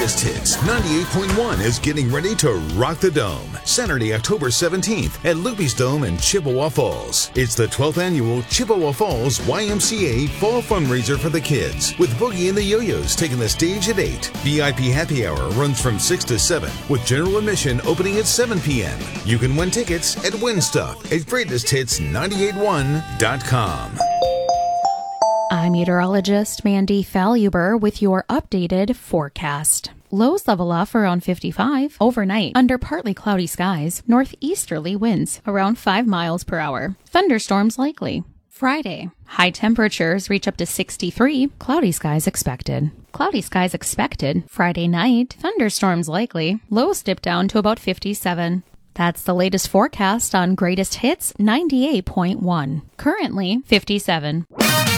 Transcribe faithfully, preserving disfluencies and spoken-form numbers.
Greatest Hits ninety-eight point one is getting ready to rock the Dome. Saturday, October seventeenth at Luby's Dome in Chippewa Falls. It's the twelfth annual Chippewa Falls Y M C A Fall Fundraiser for the kids, with Boogie and the Yo-Yos taking the stage at eight. V I P Happy Hour runs from six to seven, with general admission opening at seven p.m. You can win tickets at Win Stuff at greatest hits nine eight one dot com. I'm meteorologist Mandy Faluber with your updated forecast. Lows level off around fifty-five. Overnight, under partly cloudy skies, northeasterly winds around five miles per hour. Thunderstorms likely. Friday, high temperatures reach up to sixty-three. Cloudy skies expected. Cloudy skies expected. Friday night, thunderstorms likely. Lows dip down to about fifty-seven. That's the latest forecast on Greatest Hits ninety-eight point one. Currently, fifty-seven.